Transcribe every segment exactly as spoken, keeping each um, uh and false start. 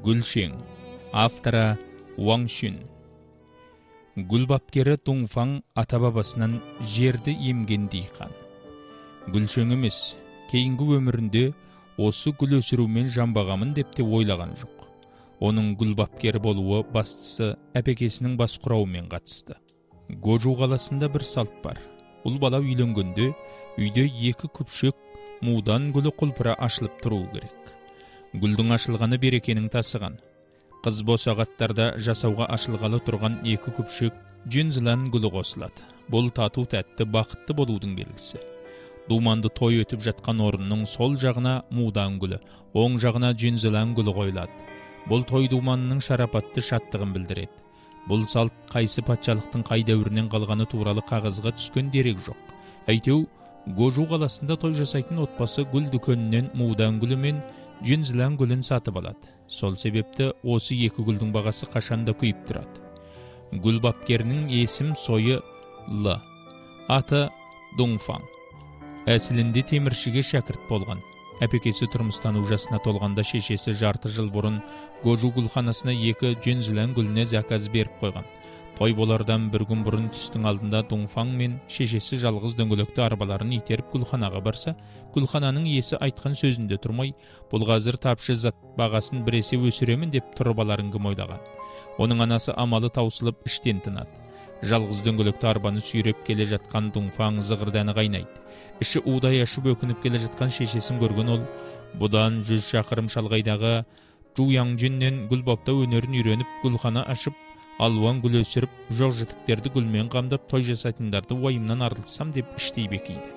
Гүлшең. Автора Уаң Шүн. Гүл бапкері Дунфаң ата-бабасынан жерді емген диқан. Гүлшең емес, кейінгі өмірінде осы гүл өсірумен жанбағамын деп те ойлаған жоқ. Оның гүл бапкері болуы бастысы әпекесінің бас құрауымен қатысты. Гожу қаласында бір салт бар. Ұл бала үйленгенде үйде екі күпшек мудан гүлі құлпыра ашылып тұру керек. Гүлдің ашылғаны берекенің тасыған. Қыз босағаттарда жасауға ашылғалы тұрған екі күпшек жүнзілан гүлі қосылады. Бұл тату тәтті бақытты болудың белгісі. Думанды той өтіп жатқан орынның сол жағына мудан гүлі, оң жағына жүнзілан гүлі қойылады. Бұл той думанының шарапатты шаттығын білдіреді. Бұл салт қайсы патшалықтың қай дәуірінен қалғаны туралы қағазға түскен дерек жоқ. Әйтеу, Гожу қаласында той жасайтын отбасы гүл дүкенінен мудан гүлі мен жүнзілан гүлін сатып алады. Сол себепті осы екі гүлдің бағасы қашанда күйіп тұрады. Гүл бапкерінің есім сойы Л. Аты Дунфаң. Әсілінде теміршіге шәкірт болған. Әпекесі тұрмыстану жасына толғанда шешесі жарты жыл бұрын Гожу гүлханасына екі жүнзілан гүліне заказ беріп қойған. Той болардан бір күн бұрын түстің алдында Дунфаң мен шешесі жалғыз дөңгелекті арбаларын итеріп гүлханаға барса, гүлхананың иесі айтқан сөзінде тұрмай, бұл қазір тапшы зат бағасын біресе өсіремін деп тұрып аларын кім ойлаған. Оның анасы амалы таусылып іштен тынады. Жалғыз дөңгелекті арбаны сүйреп келе жатқан Дунфаң зығырданы қайнайды. Іші удай ашып өкініп келе жатқан шешесін көрген ол, бұдан жүз шақырым шалғайдағы Жуяңжүннен гүл бапта өнерін үйреніп гүлхана ашып, алуан гүл өсіріп, жоқ жітіктерді гүлмен қамдап той жасайтындарды уайымнан арылтсам деп іштей бекейді.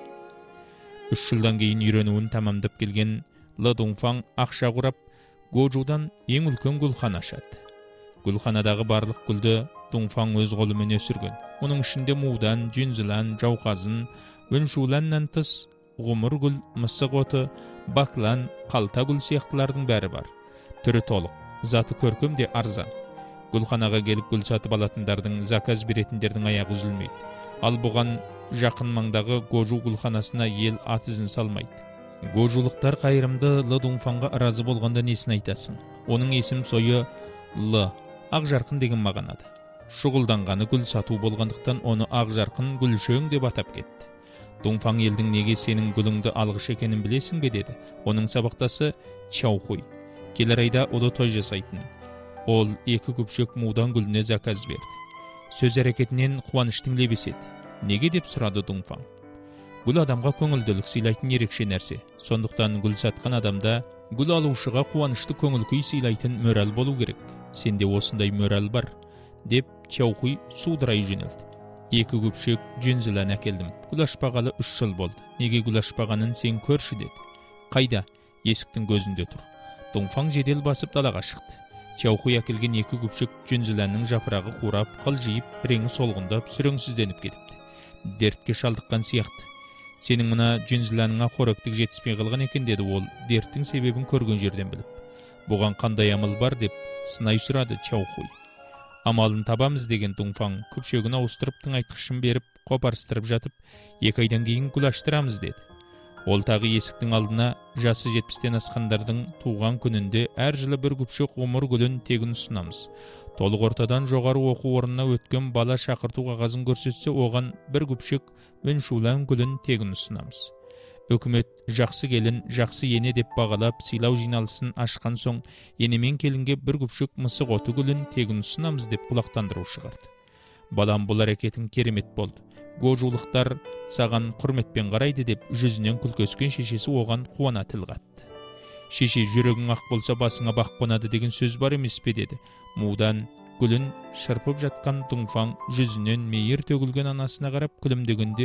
Үш жылдан кейін үйренуін тамамдап келген Л. Дунфаң ақша құрап, Гожудан ең үлкен гүлхана ашады. Гүлханадағы барлық гүлді Дунфаң өз қолымен өсірген. Оның ішінде мудан, жүнзілан, жауқазын, өншуланнан тыс ғұмыр гүл, мысық оты, баклан, қалта гүл сияқтылардың бәрі бар. Түрі толық, заты көркем де арзан. Гүлханаға келіп гүл сатып алатындардың, заказ беретіндердің аяғы үзілмейді. Ал бұған жақын маңдағы Гожу гүлханасына ел ат ізін салмайды. Гожулықтар қайырымды Л. Дунфаңға разы болғанда несін айтасың? Оның есім сойы Л. Ақ жарқын деген мағынада. Шұғылданғаны гүл сату болғандықтан оны ақ жарқын Гүлшең деп атап кетті. Дунфаң елдің неге сенің гүліңді алғыш екенін білесің бе деді. Оның сабақтасы Чаухуй. Келер айда ұлы той жасайтын. Ол екі күпшек мудан гүліне заказ берді. Сөз әрекетінен қуаныштың лебесі еді. Неге деп сұрады Дунфаң. Гүл адамға көңілділік сыйлайтын ерекше нәрсе. Сондықтан гүл сатқан адамда гүл алушыға қуанышты көңіл күй сыйлайтын мөрәл болу керек. Сенде осындай мөрәл бар, деп Чаухуй судырай жөнелді. Екі күпшек жүнзілан әкелдім. Гүл ашпағалы үш жыл болды. Неге гүл ашпағанын сен көрші деді. Қайда? Есіктің көзінде тұр. Дунфаң жедел басып далаға шықты. Чаухуй әкелген екі күпшек жүнзіланның жапырағы қурап, қылжиып, реңі солғындап, сүреңсізденіп кетіпті. Дертке шалдыққан сияқты. Сенің мына жүнзіланыңа қоректік жетіспей қалған екен деді ол, дерттің себебін көрген жерден біліп. Бұған қандай амал бар деп сынай сұрады Чаухуй. Амалын табамыз деген Дунфаң күпшегін ауыстырып тыңайтқышын беріп, қопарыстырып жатып, екі айдан кейін гүл аштырамыз деді. Ол тағы есіктің алдына жасы жетпістен асқандардың туған күнінде әр жылы бір күпшек ғұмыр гүлін тегін ұсынамыз. Толық ортадан жоғары оқу орнына өткен бала шақырту қағазын көрсетсе, оған бір күпшек өншулан гүлін тегін ұсынамыз. Үкімет жақсы келін, жақсы ене деп бағалап, сыйлау жиналысын ашқан соң, енемен келінге бір күпшек мысық оты гүлін тегін ұсынамыз деп құлақтандыру шығарды. Балам, бұл әрекетің керемет болды. Гожулықтар саған құрметпен қарайды деп жүзінен күлкі өскен шешесі оған қуана тіл қатты. Шеше, жүрегің ақ болса басыңа бақ қонады деген сөз бар емес пе деді. Мудан гүлін шырпып жатқан Дунфаң жүзінен мейір төгілген анасына қарап күлімдегенде